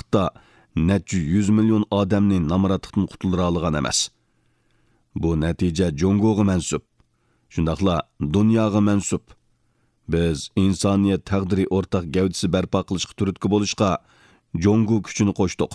vaqtda necha 100 million odamni namratlıqdan qutuldura olgan emas. Bu natija Jongoga mansub. Shundaqla dunyoga mansub. Biz insoniyat taqdiri o'rtaq gavdisi barpo qilishga turtki bo'lishqa Jongo kuchini qo'shdik.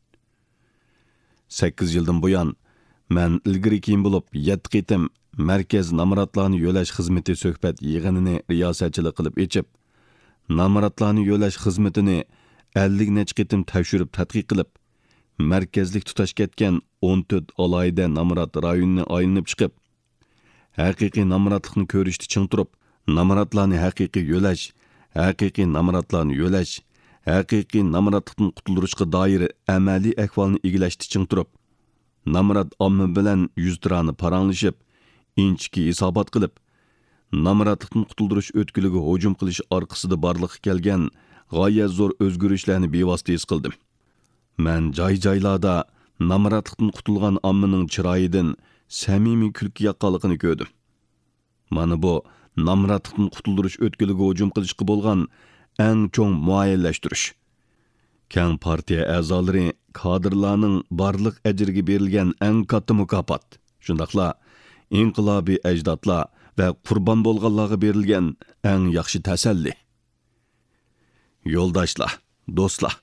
8 yildan buyon men ilgari keyin bo'lib 7 qitim markaz namratlarni yo'lash xizmati suhbat yig'inini riyosatchilik qilib echib, namratlarni yo'lash xizmatini 50 necha qitim tavshirib tadqiq qilib, markazlik tutash ketgan 14 alayda namrat rayonini aylanib chiqib, haqiqiy namratlikni ko'rishni ching turib, namratlarni haqiqiy yo'lash, haqiqiy namratlarni yo'lash, haqiqiy namratlikdan qutulishga doir amaliy ahvolni egilashni ching turib, namrat omma bilan yuztirani paranglashib, inchki hisobot qilib, namratlikdan qutuldirish o'tkiliga hujum qilish orqasida borliqqa kelgan g'oyat zo'r o'zgarishlarni bevosita his qildim. Men joy-joylarda namratlikdan qutulgan ommaning chiroyidan samimiy kulki yaqqanligini ko'rdim. Mana bu namratlikdan qutuldirish o'tkiliga hujum qilishga bo'lgan eng cho'ng muayyanlashtirish. Kang partiya a'zolari kadrlarning barliq ajriga berilgan eng katta mukofot. Shundaqla inqilobiy ajdodlar va qurbon bo'lganlarga berilgan eng yaxshi tasalli. Yo'ldoshlar, do'stlar.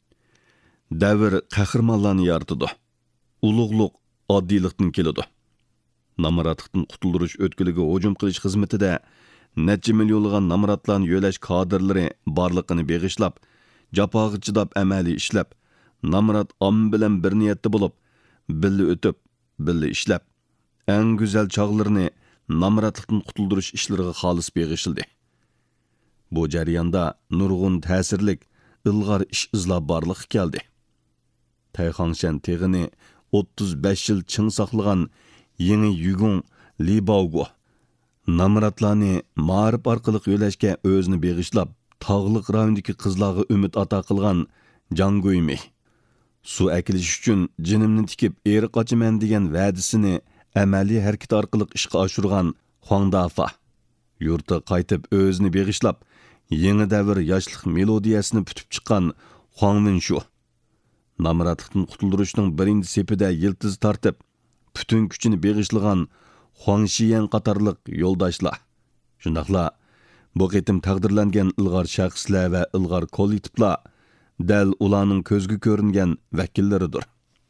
Davr qahramonlarni yaratadi. Ulug'liq oddiylikdan keladi. Namratlikdan qutuldirish o'tkiliga hujum qilish xizmatida necha millionlagan namratlarni yo'lash kadrlari barliqini beg'ishlab, jafoga chidab amaliy ishlab, namrat omma bilan bir niyatda bo'lib, birga o'tib, birga ishlab, eng go'zal chog'larini namratlikdan qutuldirish ishlariga xolis beg'ishildi. Bu jarayonda nurg'un ta'sirlik, ilg'or ish izlab barliqqa keldi. Tayxangshan teg'ini 35 yil ching saqlagan yangi yugun Li Baogu namratlarni ma'rif orqali yo'lashga o'zini beg'ishlab, tog'liq rayondagi qizlarga umid ato qilgan Jang Guymi su akilish uchun jinimni tikib eri qochaman degan va'dasini amaliy harakat orqali ishga oshirgan Huang Dafa yurtga qaytib o'zini beg'ishlab, yangi davr yoshlik melodiyasini putib chiqqan Huang Winshu namratlikdan qutuldirishning birinchi sepida yiltiz tortib, butun kuchini beg'ishlagan Huang Xiyan qatorliq yo'ldoshlar. Shundaqla bu qitim taqdirlangan ilg'or shaxslar va ilg'or kollektivlar dal ularning ko'zga ko'ringan vakillaridir.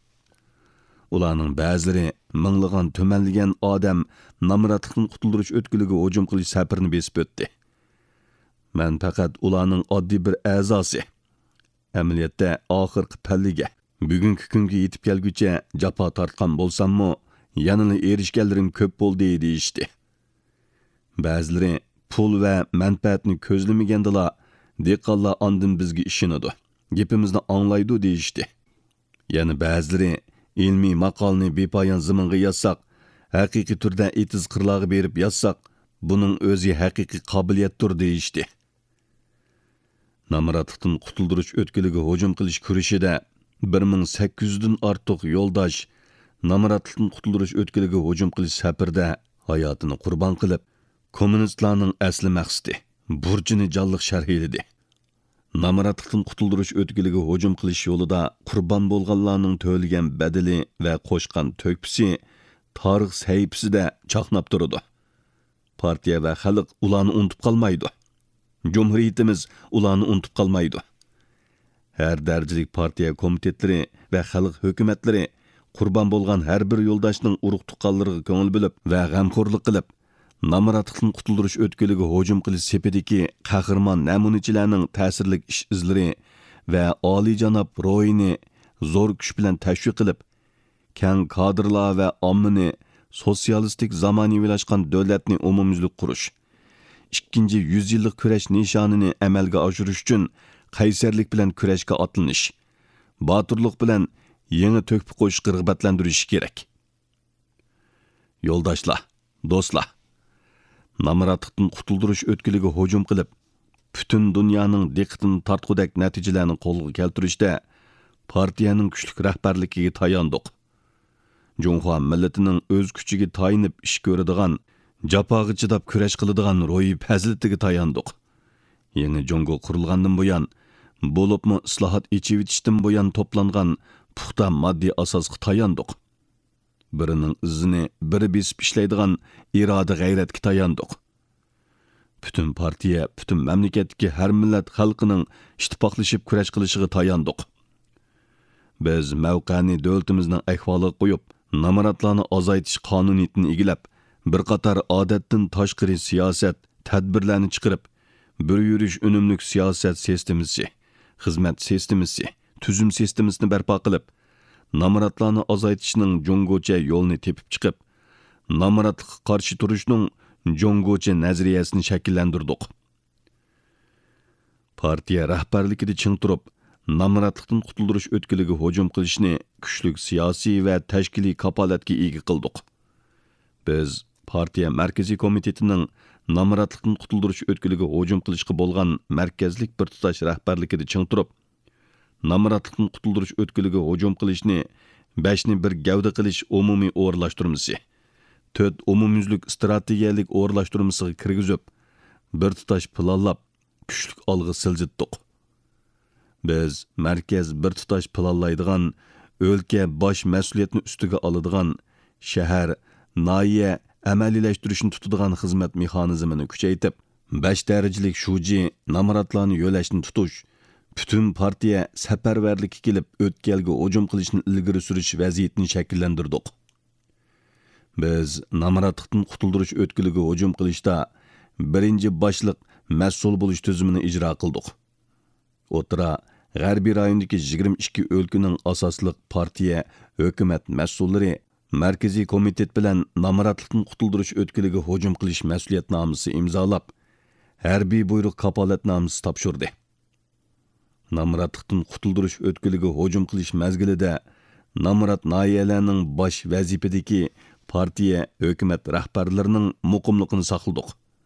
Ularning ba'zilari minglagan tumanlagan odam namratlikdan qutuldirish o'tkiliga hujum qilish safarini besib o'tdi. Men faqat ularning oddiy bir a'zosi. Amaliyotda oxirgi palliga bugungi kunga yetib kelguncha jafo tortgan bo'lsam-mu, yanada erishganlarim ko'p bo'ldi deyishdi. Ba'zilari pul va manfaatni ko'zlamagandilar, dehqonlar ondan bizga ishonadi, gapimizni anglaydi deyishdi. Yana ba'zilari ilmiy maqolni bepoyon zamonga yozsak, haqiqiy turda etiz qirlarga berib yozsak, buning o'zi haqiqiy qobiliyatdir deyishdi. Namratlikdan qutuldirish o'tkiliga hujum qilish kurashida 1800 dan ortiq yo'ldosh namratlikdan qutuldirish o'tkiliga hujum qilish safarda hayotini qurbon qilib, kommunistlarning asli maqsadi, burchini jonliq sharhladi. Namratlikdan qutuldirish o'tkiliga hujum qilish yo'lida qurbon bo'lganlarning to'lagan badali va qo'shgan to'kpisi tarix sahifasida chaqnab turadi. Partiya va xalq ularni unutib qolmaydi. Cumhuriyetimiz ularni unutib qolmaydi. Her darajalik partiya komitetlari va xalq hukumatlari qurbon bo'lgan har bir yo'ldoshning urug' tuqqanlariga ko'ngil bo'lib va g'amxo'rlik qilib, namratlikdan qutuldirish o'tkiliga hujum qilish sepidagi qahramon namunachilarning ta'sirli ish izlari va oliyjanob ro'yini zo'r kuch bilan tashviq qilib, kang kadrlar va ommani sotsialistik zamonaviylashgan davlatni umumyuzlik qurish, 2. yillik kurash nishonini amalga oshirish uchun qaysarlik bilan kurashga otlanish, boturlik bilan yangi to'kpi qo'shishga rag'batlantirish kerak. Yo'ldoshlar, do'stlar, namratlikdan qutuldirish o'tkiliga hujum qilib, butun dunyoning diqqatini tortqudak natijalarni qo'lga keltirishda partiyaning kuchli rahbarligiga tayandik. Junxo millatining o'z kuchiga tayinib ish ko'radigan, jafoga chidab kurash qiladigan ro'yi fazilatiga tayandik. Yangi Jungo qurilgandan buyon bo'libmi islohot echivitishdan bo'yan to'plangan puxta moddiy asosga tayandiq. Birining izini biri besib ishlaydigan iroda g'ayratga tayandiq. Bütün partiya, bütün mamlakatdagi har millat xalqining ittifoqlashib kurash qilishiga tayandiq. Biz mavqani davlatimizning ahvoliga qo'yib, namoratlarni azaytish qonuniyatini egilab, bir qator odatdan tashqari siyosat, tadbirlarni chiqarib, bir yurish unumlik siyosat sistemasi, xizmat sistemasi, tuzum sistemasini barpo qilib, namoratlarni azaytishning jungocha yo'lini tepib chiqib, namoratlikqa qarshi turishning jungocha nazariyasini shakllantirdik. Partiya rahbarligida ching turib, namoratlikdan qutuldirish o'tkiliga hujum qilishni kuchli siyosiy va tashkiliy kapolatga ega qildik. Biz partiya markaziy komitetining namoratlikdan qutuldirish o'tkiliga hujum qilishga bo'lgan markazlik bir tutash rahbarligida ching turib, namoratlikdan qutuldirish o'tkiliga hujum qilishni 5ni bir gavda qilish umumiy o'rlashtirmasi, 4 umumyuzlik strategiyalik o'rlashtirmasiga kirgizib, bir tutash planlab, kuchli olg'a siljitdik. Biz markaz bir tutash planlaydigan, o'lka bosh mas'uliyatni ustiga oladigan, shahar, noya amaliylashtiriishni tutadigan xizmat mexanizmini kuchaytirib, 5 darajalik shuji namoratlarni yo'lashni tutish, bütün partiya safarbarlikka kelib o'tkalga hujum qilishni ilgari surish vaziyatini shakllantirdik. Biz namoratlikdan qutuldirish o'tkiliga hujum qilishda birinchi boshliq mas'ul bo'lish tuzumini ijro qildik. O'tira G'arbiy rayondagi 22 o'lkaning asosliq partiya, hukumat mas'ullari markaziy komitet bilan namoratlikdan qutuldirish o'tkiliga hujum qilish mas'uliyatnomasi imzolab, harbiy buyruq kapolatnomasi topshirdi. Namoratlikdan qutuldirish o'tkiliga hujum qilish mazgilida namorat noyalarning bosh vazifadagi partiya, hukumat rahbarlarining muqimligini saqladik.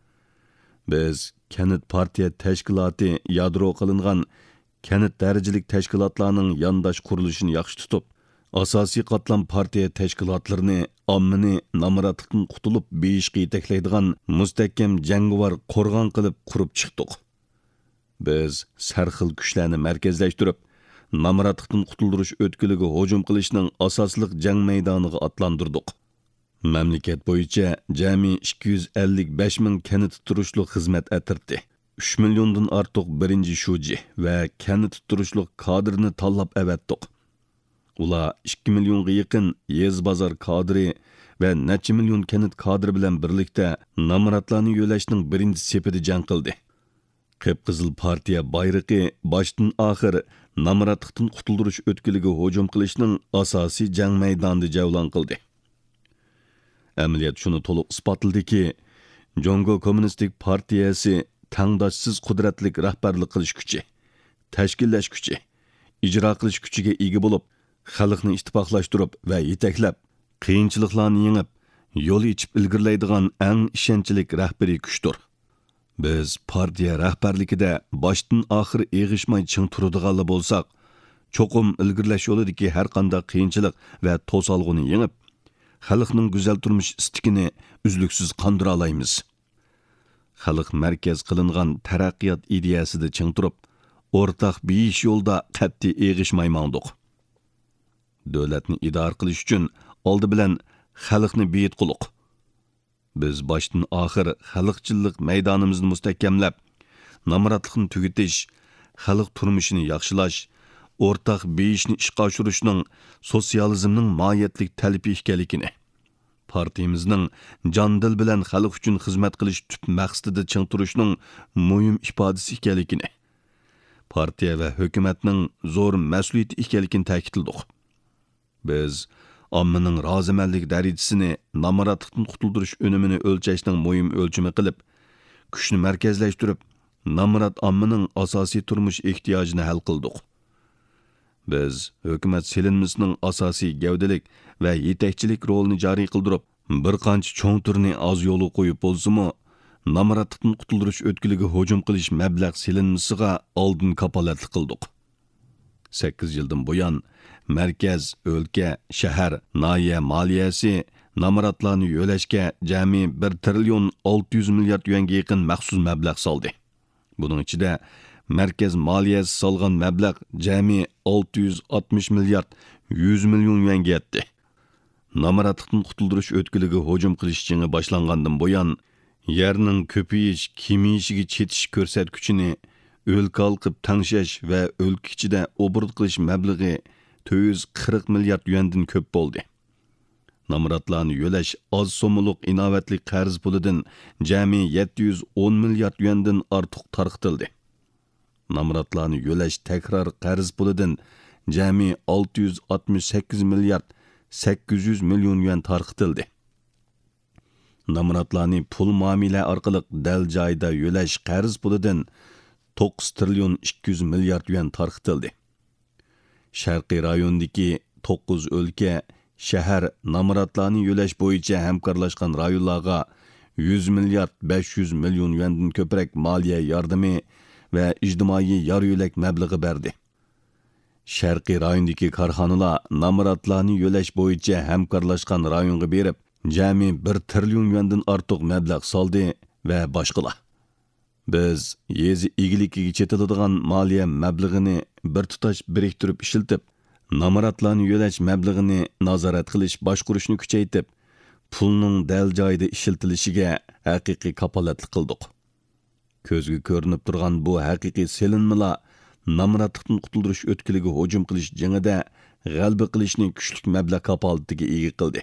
Biz kanit partiya tashkiloti yadro qilingan kanit darajalik tashkilotlarning yondosh qurilishini yaxshi tutib, asosiy qatlam partiya tashkilotlarini ommani namoratlikdan qutulib beyishga yetaklaydigan mustahkam jangovar qo'rg'on qilib qurib chiqdik. Biz sarxil kuchlarni markazlashtirib, namoratlikdan qutuldirish o'tkiliga hujum qilishning asosliq jang maydoniga otlantirdik. Mamlakat bo'yicha jami 255 ming kanit turishliq xizmat atirdi. 3 milliondan ortiq birinchi shuji va kanit turishliq kadrni tanlab avatdik. Ular 2 millionga yaqin yez bozor kadri va necha million kanit kadri bilan birlikda namoratlarni yo'lashning birinchi sepida jang qildi. Qip-qizil partiya bayrog'i boshdan oxir namoratlikdan qutuldirish o'tkiliga hujum qilishning asosiy jang maydonida javlon qildi. Amaliyot shuni to'liq isbotladiki, Jongo Kommunistik partiyasi tangdoshsiz qudratlik rahbarlik qilish kuchi, tashkillash kuchi, ijro qilish kuchiga ega bo'lib, xalqni ittifoqlashtirib va yetaklab, qiyinchiliklarni yengib, yo'l ichib ilgirlaydigan eng ishonchli rahbariy kuchdir. Biz partiya rahbarligida boshdan oxir eg'ishmay ching turadiganlar bo'lsak, cho'qim ilgirlash yo'lidagi har qanday qiyinchilik va to'solg'uni yengib, xalqning go'zal turmush istikini uzluksiz qondira olamiz. Xalq markaz qilingan taraqqiyot ideyasida ching turib, o'rtaq beyish yo'lda qat'iy eg'ishmay mangdiq. Davlatni idora qilish uchun oldi bilan xalqni beyit qiliq. Biz boshdan oxir xalqchillik maydonimizni mustahkamlab, namoratlikni tugatish, xalq turmushini yaxshilash, o'rtaq beyishni ishga oshirishning sotsializmning mohiyatlik talabi ekanligini, partiyamizning jon-dil bilan xalq uchun xizmat qilish tub maqsadida ching turishning muhim ifodasi ekanligini, partiya va hukumatning zo'r mas'uliyati ekanligini ta'kidladik. Biz ommaning rozimanlik darajasini namoratlikdan qutuldirish unumini o'lchashning muhim o'lchami qilib, kuchni markazlashtirib, namorat ommaning asosiy turmush ehtiyojini hal qildik. Biz hukumat silinmasining asosiy gavdalik va yetakchilik rolini joriy qildirib, bir qancha cho'ng turni oz yo'li qo'yib bo'lsa-mu, namoratlikdan qutuldirish o'tkiliga hujum qilish mablag' silinmasiga oldin kapolatlik qildik. 8 yildan buyon markaz, o'lka, shahar, noya moliyasi namoratlarni yo'lashga jami 1 trillion 600 milliard yuanga yaqin maxsus mablag' soldi. Buning ichida Merkez maliyesi salgan mablag' jami 660 milliard 100 million yuanga yetdi. Namaratlıqdan qutuldirish o'tkiliga hujum qilish jini boshlangandan buyon yerning ko'payish, kemiyishiga chetish ko'rsatkichini o'lka alqib tangshash va o'lka ichida obord qilish mablag'i 440 milliard yuandan ko'p bo'ldi. Namaratlarni yo'lash oz so'mliq inovatli qarz pulidan jami 710 milliard yuandan ortiq tarqitildi. Namaratlarni yo'lash takror qarz pulidan jami 668 milliard 800 million yuan tarqitildi. Namaratlarni pul muomala orqali dal joyda yo'lash qarz pulidan 9 trillion 200 milliard yuan tarqitildi. Sharqiy rayondagi 9 o'lka, shahar namaratlarni yo'lash bo'yicha hamkorlashgan rayonlarga 100 milliard 500 million yuandan ko'proq moliya yordami va ijtimoiy yor-yo'lak mablag'i berdi. Sharqiy rayondagi korxonalar namaratlarni yo'lash bo'yicha hamkorlashgan rayonga berib, jami 1 trillion yuandan ortiq mablag' soldi va boshqalar. Biz yezi igiligiga chetiladigan moliya mablag'ini bir tutash biriktirib ishiltib, namaratlarni yo'lash mablag'ini nazorat qilish, boshqarishni kuchaytirib, pulning dal joyida ishiltilishiga haqiqiy kapolatlik qildik. Ko'zga ko'rinib turgan bu haqiqiy selinmalar namaratlikdan qutuldirish o'tkiliga hujum qilish jangida g'alaba qilishni kuchlik mablag' kapolatiga ega qildi.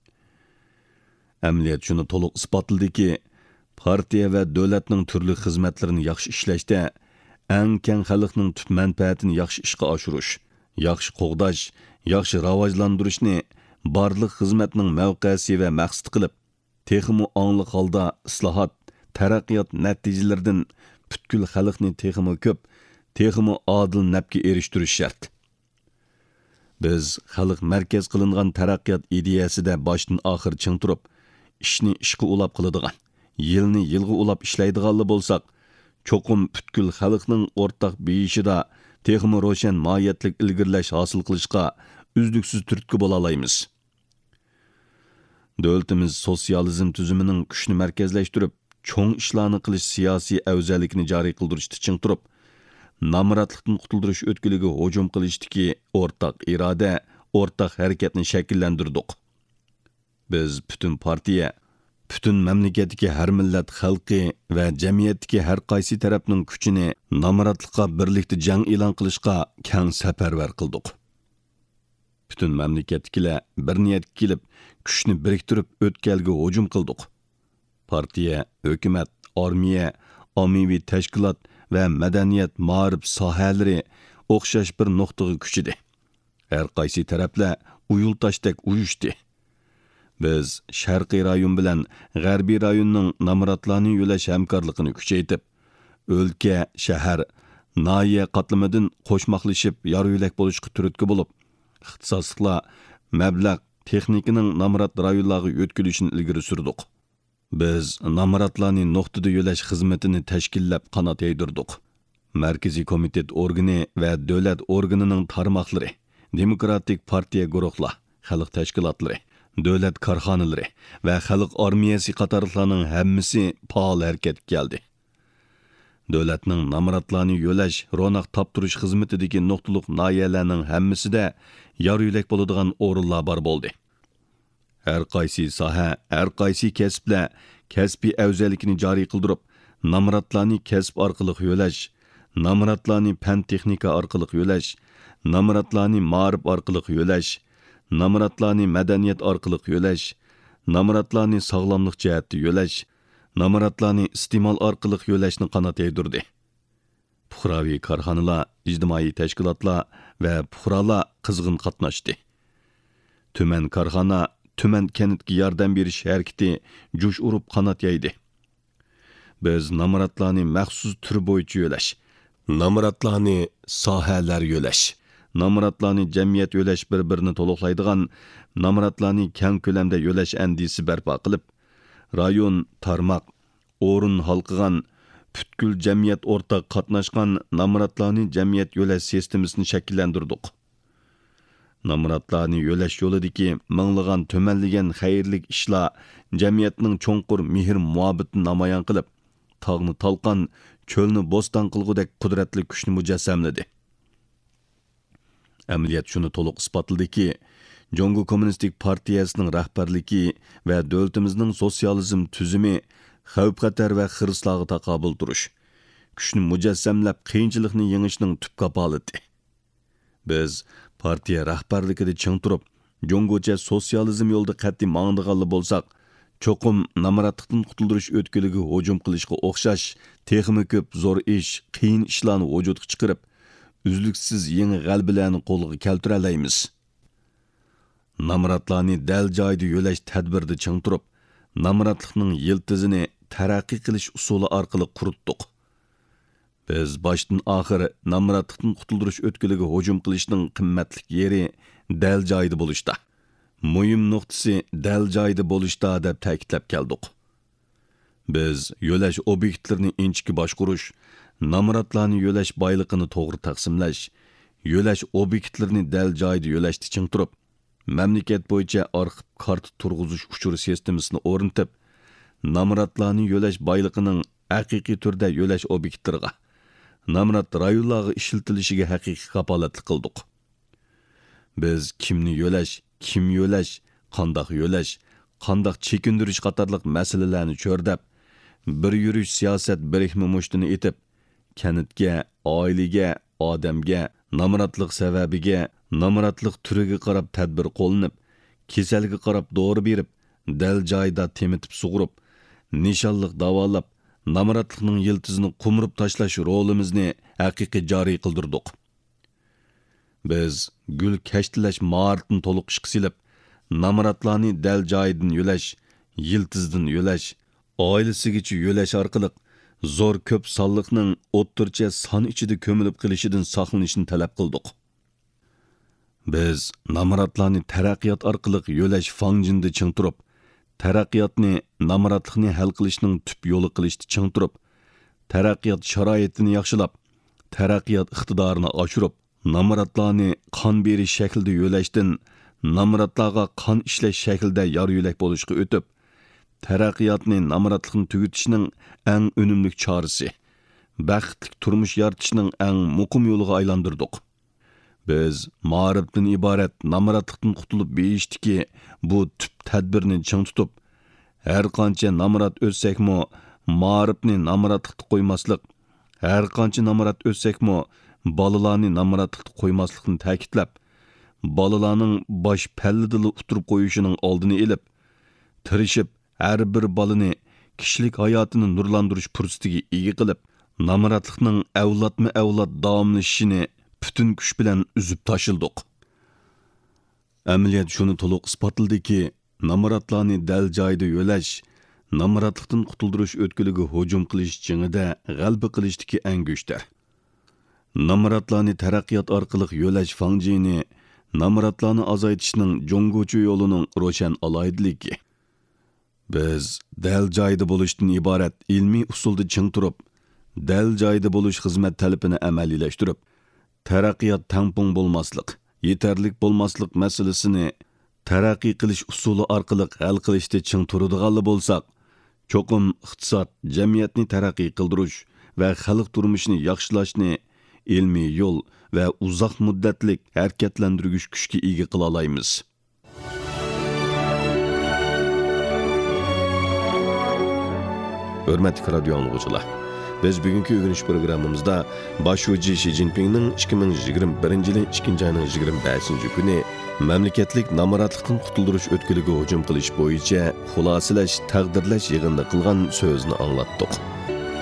Amaliyot shuni to'liq isbotladiki, partiya va davlatning turli xizmatlarini yaxshi ishlashda eng keng xalqning tut manfaatini yaxshi ishga oshirish, yaxshi qo'g'dash, yaxshi rivojlantirishni barliq xizmatning mavqesi va maqsad qilib, texmi ongliq holda islohot, taraqqiyot natijalaridan butkul xalqni texmi ko'p, texmi adil nafga erishtirish shart. Biz xalq markaz qilingan taraqqiyot ideyasida boshdan oxir ching turib, ishni ishqa ulab qiladigan, yilni yilga ulab ishlaydiganlar bo'lsak, cho'qim butkul xalqning o'rtaq beyishida texmi ro'shan mohiyatlik ilgirlash hosil qilishga uzluksiz turtki bo'la olamiz. Davlatimiz sotsializm tuzumining kuchni markazlashtirib, cho'ng ishlarni qilish siyosiy afzallikni joriy qildirishda ching turib, namaratlikdan qutuldirish o'tkiliga hujum qilishdiki o'rtaq iroda, o'rtaq harakatni shakllantirdik. Biz butun partiya, butun mamlakatdagi har millat xalqi va jamiyatdagi har qaysi tarafning kuchini namaratlikqa birlikda jang e'lon qilishga keng safarbar qildik. Butun mamlakatdagilar bir niyatga kelib, kuchni biriktirib o'tkalga hujum qildik. Partiya, hukumat, armiya, ommaviy tashkilot va madaniyat ma'rif sohalari o'xshash bir nuqtaga kuchidi. Har qaysi taraflar uyultashdek uyushdi. Biz sharqiy rayon bilan g'arbiy rayonning namaratlarni yo'lash hamkorligini kuchaytirib, o'lka, shahar, noya qatlamidan qo'shmoqlashib yor-yo'lak bo'lishga turtki bo'lib, ixtisosliklar, mablag', texnikaning namarat rayonlarga o'tkazilishini ilgari surdik. Biz namaratlarni nuqtada yo'lash xizmatini tashkillab qanot yaydirdik. Markaziy komitet organi va davlat organining tarmoqlari, demokratik partiya guruhlar, xalq tashkilotlari, davlat korxonalari va xalq armiyasi qatorliqlarning hammasi faol harakatga keldi. Davlatning namaratlarni yo'lash, ro'naq toptirish xizmatidagi nuqtaliq noyalarning hammasida yor-yo'lak bo'ladigan o'rinlar bor bo'ldi. Har qaysi soha, har qaysi kasblar kasbiy afzallikni joriy qildirib, namaratlarni kasb orqali yo'lash, namaratlarni fan texnika orqali yo'lash, namaratlarni ma'rif orqali yo'lash, namaratlarni madaniyat orqali yo'lash, namaratlarni sog'lomlik jihatda yo'lash, namaratlarni iste'mol orqali yo'lashni qanot yaydirdi. Puhraviy korxonalar, ijtimoiy tashkilotlar va puhralar qizg'in qatnashdi. Tuman korxona, tuman kentga yordam berish harakati jo'sh urib qanot yaydi. Biz namaratlarni maxsus tur bo'yicha yo'lash, namaratlarni sohalar yo'lash, namaratlarni jamiyat yo'lash bir-birini to'liqlaydigan namaratlarni keng ko'lamda yo'lash andisi barpo qilib, rayon, tarmoq, o'rin halqigan butkul jamiyat o'rtaq qatnashgan namaratlarni jamiyat yo'lash sistemasini shakllantirdik. Namaratlarni yo'lash yo'lidagi minglagan tumanlagan xayrlik ishlar jamiyatning cho'nqur mehr muhabbetini namoyon qilib, tog'ni talqon cho'lni bo'ston qilgudek qudratli kuchni mujassamladi. Amaliyat shuni to'liq isbotladiki, Jongo Kommunistik Partiyasining rahbarligi va davlatimizning sotsializm tuzumi xavf-xatar va xirislarga taqobil turish, kuchni mujassamlab qiyinchilikni yengishning tub kapolati. Biz partiya rahbarligida ching turib, Jongocha sotsializm yo'lida qat'iy mangdiganli bo'lsak, cho'qim namoratlikdan qutuldirish o'tkiliga hujum qilishga o'xshash texmi ko'p zo'r ish, qiyin ishlarni vujudga chiqarib, uzluksiz yangi g'albalarni qo'lga keltira olamiz. Namoratlarni dal joyida yo'lash tadbirida ching turib, namoratlikning yiltizini taraqqiy qilish usuli orqali quritdik. Biz boshdan oxir namoratlikdan qutuldirish o'tkiliga hujum qilishning qimmatli yeri dal joyida bo'lishda. Muhim nuqtasi dal joyida bo'lishda deb ta'kidlab keldik. Biz yo'lash obyektlarini inchki boshqurish, namoratlarni yo'lash boyligini to'g'ri taqsimlash, yo'lash obyektlarini dal joyida yo'lashda ching turib, mamlakat bo'yicha arxiv karta turg'izish uchur sistemasini o'rnatib, namoratlarni yo'lash boyligining haqiqiy turda yo'lash obyektlariga, namorat rayonlarga ishlatilishiga haqiqiy kapolatlik qildik. Biz kimni yo'lash, kim yo'lash, qandoq chekindirish qatorliq masalalarni cho'rdab, bir yurish siyosat birikmi mushtini etib, kanitga, oilaga, odamga, namoratlik sababiga, namoratlik turiga qarab tadbir qo'llanib, kasalga qarab dori berib, dal joyida temitib sug'urib, nishonliq davolab, namoratlikning yiltizini qumrib tashlash rolimizni haqiqiy joriy qildirdik. Biz gul kashtilash maharatini to'liq ishga silib, namoratlarni dal joyidan yo'lash, yiltizdan yo'lash, oilasigacha yo'lash orqali zo'r ko'p sonliqning o'ttircha son ichida ko'milib qilishidan saqlanishni talab qildik. Biz namoratlarni taraqqiyot orqali yo'lash fanjinda ching turib, taraqqiyotni namoratlikni hal qilishning tub yo'li qilishda ching turib, taraqqiyot sharoitini yaxshilab, taraqqiyot iqtidorini oshirib, namoratlarni qon berish shaklida yo'lashdan namoratlarga qon ishlash shaklida yor yo'lak bo'lishga o'tib, taraqqiyotni namoratlikni tugatishning eng unumli chorasi, baxtli turmush yaratishning eng muqim yo'liga aylantirdik. Biz ma'rifdan iborat namoratlikdan qutulib berishdiki, bu tub tadbirni ching tutib, har qancha namorat o'tsakmi, ma'rifni namoratlikda qo'ymaslik, har qancha namorat o'tsakmi, bolalarni namoratlikda qo'ymaslikni ta'kidlab, bolalarning bosh palladili uturib qo'yishining oldini olib, tirishib har bir bolani kishilik hayotini nurlantirish fursatiga ega qilib, namoratlikning avlodma-avlod davomlashishini bütün kuch bilan uzib tashildik. Amaliyat shuni to'liq isbotladiki, namoratlarni dal joyida yo'lash, namoratlikdan qutuldirish o'tkiliga hujum qilish jingida g'alaba qilishdiki eng kuchdir. Namoratlarni taraqqiyot orqali yo'lash fanjini, namoratlarni azaytishning jongochi yo'lining ro'shan aloydiligi. Biz dal joyida bo'lishdan iborat ilmiy usulda ching turib, dal joyida bo'lish xizmat talabini amaliylashtirib, taraqqiyot tangpung bo'lmaslik, yetarlik bo'lmaslik masalasini taraqqiy qilish usuli orqali hal qilishda ching turadiganli bo'lsak, cho'qim iqtisod, jamiyatni taraqqiy qildirish va xalq turmushini yaxshilashni ilmiy yo'l va uzoq muddatlik harakatlantirgich kuchga ega qila olamiz. Hurmatli radio anglag'uchilar, biz bugungi o'rganish programmamizda Boshchi Shi Jinpingning 2021-yil 2-oyning 25-kuni mamlakatlik namoratlikdan qutuldirish o'tkiliga hujum qilish bo'yicha xulosalash, taqdirlash yig'inida qilgan so'zni anglatdik.